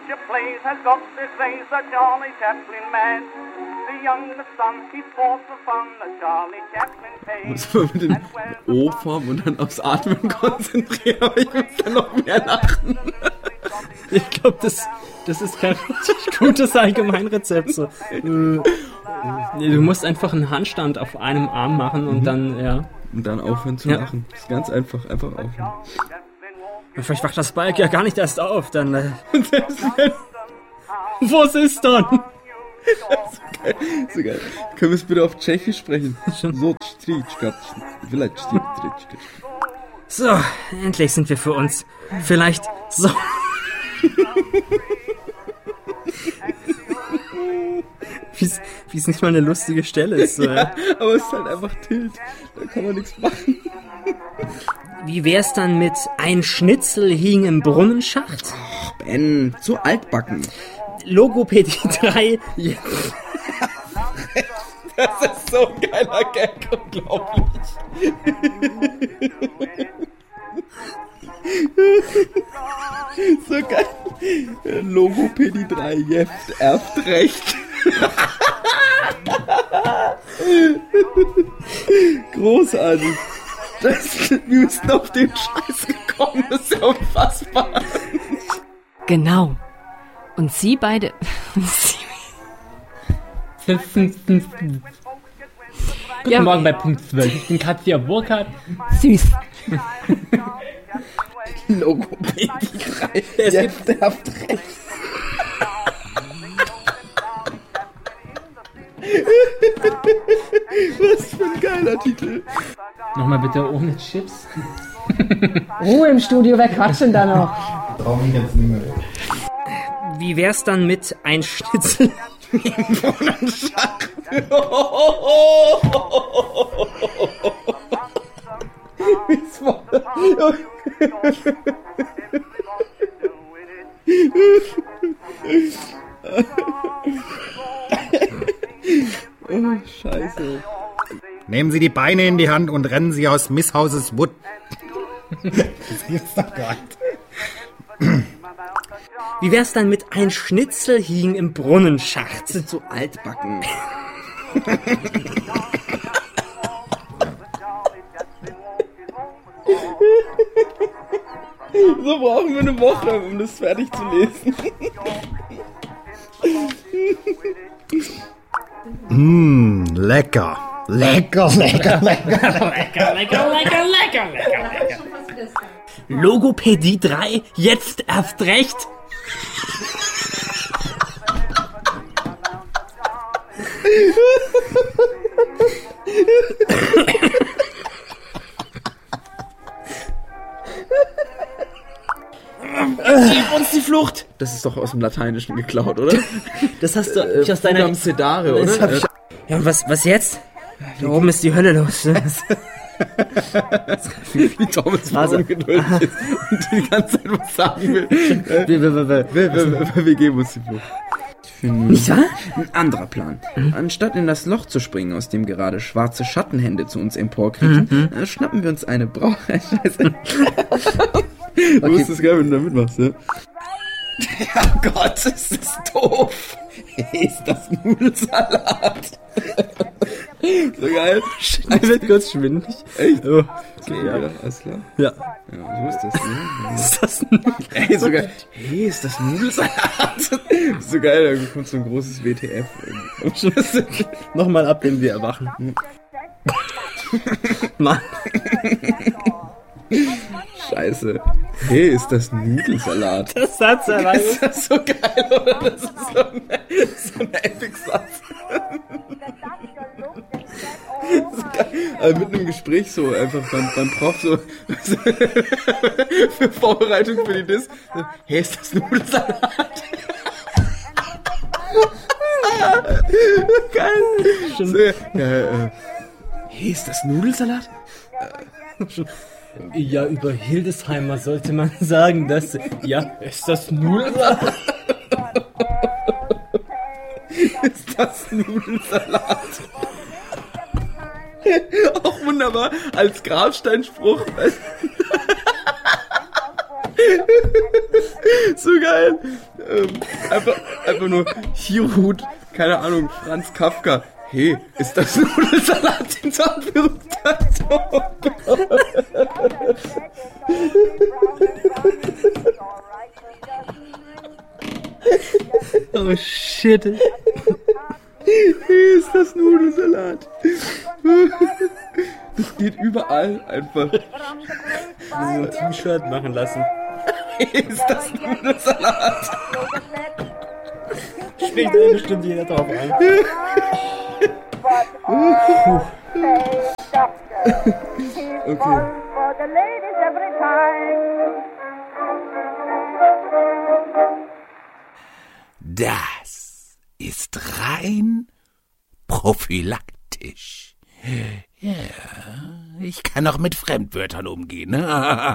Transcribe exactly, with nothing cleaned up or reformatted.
picture plays has got this face a Charlie Chaplin man. The youngest son, he's forced for fun, the Charlie Chaplin pays. Muss man mit dem O-Form und dann aufs Atmen konzentrieren, aber ich muss dann noch mehr lachen. Ich glaube, das, das ist kein richtig gutes Allgemeinrezept. So. Du musst einfach einen Handstand auf einem Arm machen und mhm. dann, ja. Und dann aufhören zu ja. lachen. Das ist ganz einfach, einfach aufhören. Vielleicht wacht das Balk ja gar nicht erst auf, dann. Äh Was ist dann? So geil, so geil. Können wir es bitte auf Tschechisch sprechen? So, endlich sind wir für uns. Vielleicht so. Wie es nicht mal eine lustige Stelle ist. So, ja, ja. Aber es ist halt einfach Tilt. Da kann man nichts machen. Wie wär's dann mit ein Schnitzel hing im Brunnenschacht? Ach, Ben, zu altbacken. Logopädie drei. Ja. Das ist so ein geiler Gag, unglaublich. So geil. Logopädie drei, Jeft, erbt recht. Großartig. Das, wir müssen auf den Scheiß gekommen, das ist ja unfassbar. Genau. Und Sie beide... Guten ja. Morgen bei Punkt zwölf. Ich bin Katja Burkhardt. Süß. Logopädie drei. Jetzt habt recht. Was für ein geiler Titel. Nochmal bitte ohne Chips. Ruhe im Studio, wer quatscht denn da noch? Brauch mich jetzt nicht mehr. Wie wär's dann mit ein Schnitzel im Brunnenschacht? Oh, Scheiße. Nehmen Sie die Beine in die Hand und rennen Sie aus Miss Houses Wood. Das gibt's doch gar nicht. Wie wär's dann mit ein Schnitzel hing im Brunnenschacht? Sind so altbacken. So brauchen wir eine Woche, um das fertig zu lesen. Mmh, lecker. Lecker, lecker, lecker, lecker, lecker, lecker, lecker, lecker, lecker. Logopädie drei, jetzt erst recht. Gib uns die Flucht! Das ist doch aus dem Lateinischen geklaut, oder? Das hast du äh, aus deiner... Sedare, oder? Äh, ja, und was, was jetzt? Da oben ist die Hölle los. Ne? Wie Thomas also, ungeduldig ist und die ganze Zeit was sagen will. wir, wir, wir, wir, wir, wir, wir geben uns die Flucht. Nicht wahr? Ein anderer Plan. Mhm. Anstatt in das Loch zu springen, aus dem gerade schwarze Schattenhände zu uns emporkriechen, mhm. schnappen wir uns eine Brau... Scheiße. Du okay. Wusstest geil, wenn du da mitmachst, ja? Oh Gott, ist das doof. Ist das Nudelsalat? So geil. Ich wird kurz schwindelig. Echt? Oh. Okay, ja. Ja, alles klar. Ja. Ja, so ist das, ne? Ist das Nudelsalat? Ey, so geil. Hey, ist das Nudelsalat? So geil, da kommt so ein großes W T F. Nochmal ab, wenn wir erwachen. Mann. Scheiße. Hey, ist das Nudelsalat? Das Satz alleine. Ist das so geil, oder? Das ist so ein, so ein Epic-Satz. So geil. Also mit einem Gespräch so, einfach beim, beim Prof so für Vorbereitung für die Diss. Hey, ist das Nudelsalat? Geil. So, ja, äh, hey, ist das Nudelsalat? Äh, Ja, über Hildesheimer sollte man sagen, dass... Ja, ist das Nudelsalat? Ist das Nudelsalat? Auch wunderbar, als Grabsteinspruch. So geil. Ähm, einfach, einfach nur Hirut, keine Ahnung, Franz Kafka. Hey, ist das Nudelsalat, den Sound verrückt hat? Oh Gott. Oh shit. Hey, ist das Nudelsalat? Das geht überall einfach. So ein T-Shirt machen lassen. Hey, ist das Nudelsalat? Springt da bestimmt jeder drauf ein. Okay. Das ist rein prophylaktisch. Ja, ich kann auch mit Fremdwörtern umgehen.